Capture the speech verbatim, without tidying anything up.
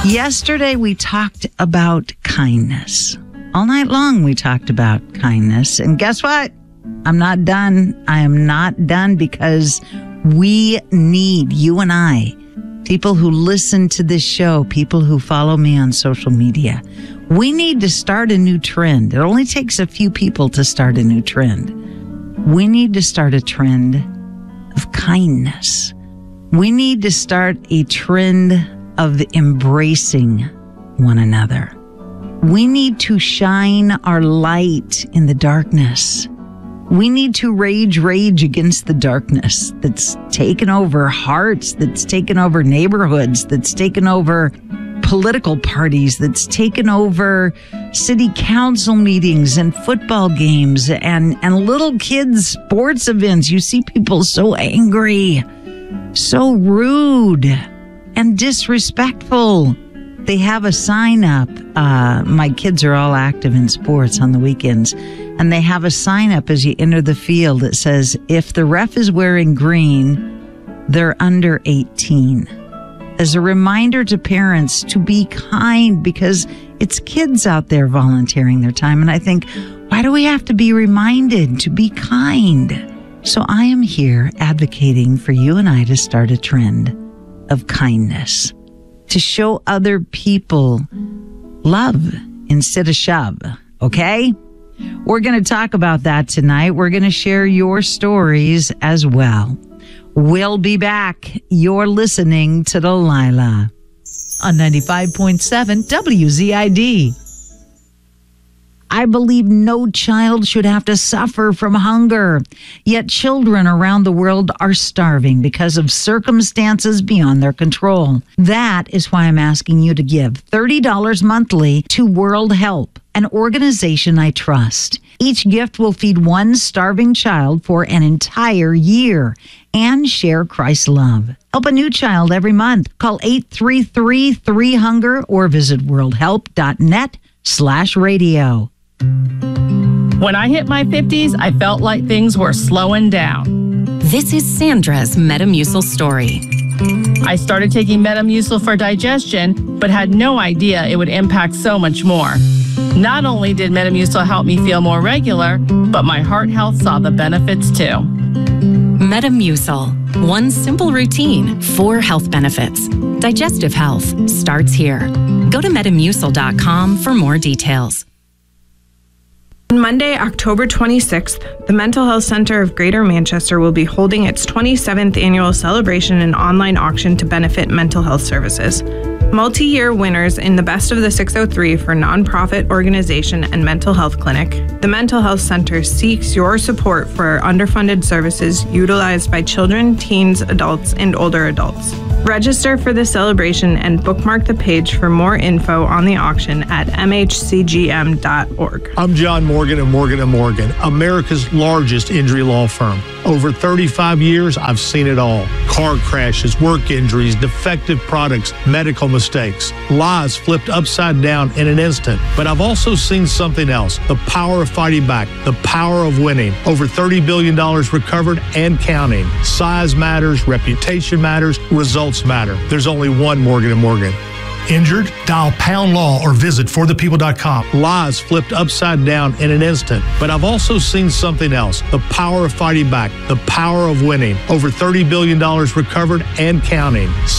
Yesterday, we talked about kindness. All night long, we talked about kindness. And guess what? I'm not done. I am not done because we need, you and I, people who listen to this show, people who follow me on social media, we need to start a new trend. It only takes a few people to start a new trend. We need to start a trend of kindness. We need to start a trend of embracing one another. We need to shine our light in the darkness. We need to rage, rage against the darkness that's taken over hearts, that's taken over neighborhoods, that's taken over political parties, that's taken over city council meetings and football games and, and little kids' sports events. You see people so angry, so rude and disrespectful. They have a sign up. Uh, my kids are all active in sports on the weekends. And they have a sign up as you enter the field that says, if the ref is wearing green, they're under eighteen. As a reminder to parents to be kind, because it's kids out there volunteering their time. And I think, why do we have to be reminded to be kind? So I am here advocating for you and I to start a trend of kindness, to show other people love instead of shove, okay? We're going to talk about that tonight. We're going to share your stories as well. We'll be back. You're listening to Delilah on ninety-five point seven W Z I D. I believe no child should have to suffer from hunger. Yet children around the world are starving because of circumstances beyond their control. That is why I'm asking you to give thirty dollars monthly to World Help, an organization I trust. Each gift will feed one starving child for an entire year and share Christ's love. Help a new child every month. Call eight three three, three, hunger or visit worldhelp.net slash radio. When I hit my fifties, I felt like things were slowing down. This is Sandra's Metamucil story. I started taking Metamucil for digestion, but had no idea it would impact so much more. Not only did Metamucil help me feel more regular, but my heart health saw the benefits too. Metamucil. One simple routine, four health benefits. Digestive health starts here. Go to metamucil dot com for more details. On Monday, October twenty-sixth, the Mental Health Center of Greater Manchester will be holding its twenty-seventh annual celebration and online auction to benefit mental health services. Multi-year winners in the Best of the six oh three for nonprofit organization and mental health clinic, the Mental Health Center seeks your support for underfunded services utilized by children, teens, adults, and older adults. Register for the celebration and bookmark the page for more info on the auction at m h c g m dot org. I'm John Morgan of Morgan and Morgan, America's largest injury law firm. Over thirty-five years, I've seen it all. Car crashes, work injuries, defective products, medical mistakes, lives flipped upside down in an instant. But I've also seen something else, the power of fighting back, the power of winning. Over thirty billion dollars recovered and counting. Size matters, reputation matters, results matter. There's only one Morgan and Morgan. Injured? Dial pound law or visit for the people dot com. Lives flipped upside down in an instant. But I've also seen something else, the power of fighting back, the power of winning. Over thirty billion dollars recovered and counting.